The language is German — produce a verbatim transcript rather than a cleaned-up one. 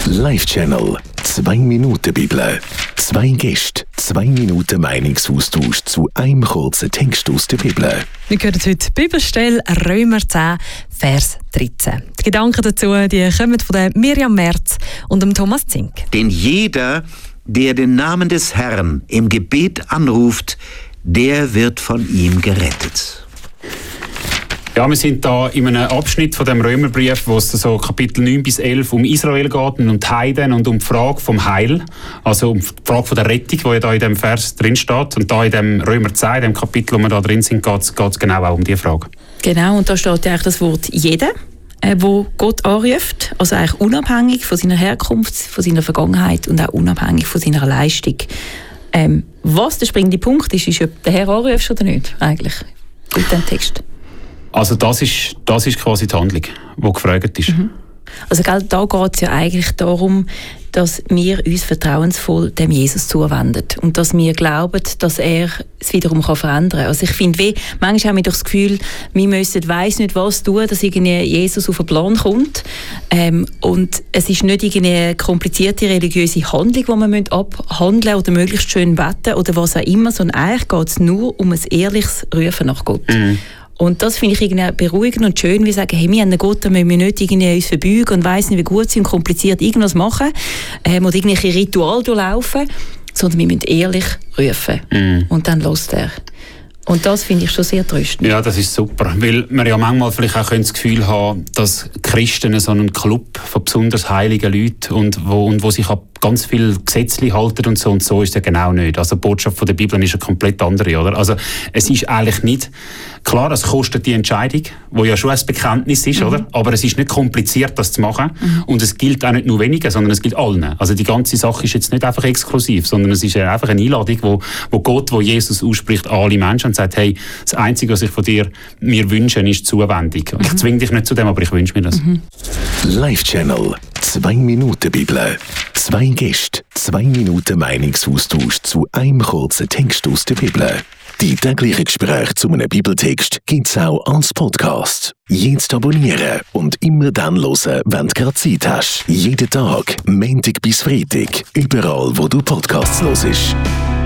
Live-Channel. Zwei Minuten Bibel. Zwei Gäste, zwei Minuten Meinungsaustausch zu einem kurzen Text aus der Bibel. Wir hören heute die Bibelstelle Römer zehn, Vers dreizehn. Die Gedanken dazu die kommen von der Miriam Merz und dem Thomas Zink. Denn jeder, der den Namen des Herrn im Gebet anruft, der wird von ihm gerettet. Ja, wir sind da in einem Abschnitt von dem Römerbrief, wo es so Kapitel neun bis elf um Israel geht und um die Heiden und um die Frage vom Heil, also um die Frage von der Rettung, die ja da in dem Vers drin steht. Und da in dem Römer zehn, in dem Kapitel, wo wir da drin sind, geht es genau auch um diese Frage. Genau, und da steht ja eigentlich das Wort «jeder», äh, wo Gott anruft, also eigentlich unabhängig von seiner Herkunft, von seiner Vergangenheit und auch unabhängig von seiner Leistung. Ähm, was der springende Punkt ist, ist, ob der Herr anruft oder nicht, eigentlich, in diesem Text. Also das ist, das ist quasi die Handlung, die gefragt ist. Mhm. Also gell, da geht es ja eigentlich darum, dass wir uns vertrauensvoll dem Jesus zuwenden und dass wir glauben, dass er es wiederum kann verändern kann. Also ich finde, wie, manchmal haben wir doch das Gefühl, wir müssen weiss nicht was tun, dass irgendwie Jesus auf den Plan kommt. Ähm, und es ist nicht eine komplizierte religiöse Handlung, die wir abhandeln oder möglichst schön beten oder was auch immer, sondern eigentlich geht es nur um ein ehrliches Rufen nach Gott. Mhm. Und das finde ich irgendwie beruhigend und schön. Wir sagen, hey, wir haben einen Gott, da müssen wir nicht irgendwie uns verbeugen und weiss nicht, wie gut sie und kompliziert irgendwas machen ähm, oder irgendwelche Rituale durchlaufen, sondern wir müssen ehrlich rufen. Mm. Und dann hört er. Und das finde ich schon sehr tröstend. Ja, das ist super. Weil man ja manchmal vielleicht auch das Gefühl haben, dass Christen so einen Club von besonders heiligen Leuten und wo, und wo sich ab ganz viele Gesetze halten und so, und so ist es ja genau nicht. Also die Botschaft von der Bibel ist eine komplett andere, oder? Also es ist eigentlich nicht, klar, es kostet die Entscheidung, wo ja schon ein Bekenntnis ist, mhm. oder? Aber es ist nicht kompliziert, das zu machen. Mhm. Und es gilt auch nicht nur wenigen, sondern es gilt allen. Also die ganze Sache ist jetzt nicht einfach exklusiv, sondern es ist einfach eine Einladung, wo, wo Gott, wo Jesus ausspricht, an alle Menschen und sagt, hey, das Einzige, was ich von dir mir wünsche, ist Zuwendung. Mhm. Ich zwinge dich nicht zu dem, aber ich wünsche mir das. Mhm. Live-Channel. Zwei Minuten Bibel. Zwei Gäste, zwei Minuten Meinungsaustausch zu einem kurzen Text aus der Bibel. Die täglichen Gespräche zu einem Bibeltext gibt es auch als Podcast. Jetzt abonnieren und immer dann hören, wenn du gerade Zeit hast. Jeden Tag, Montag bis Freitag, überall, wo du Podcasts hörst.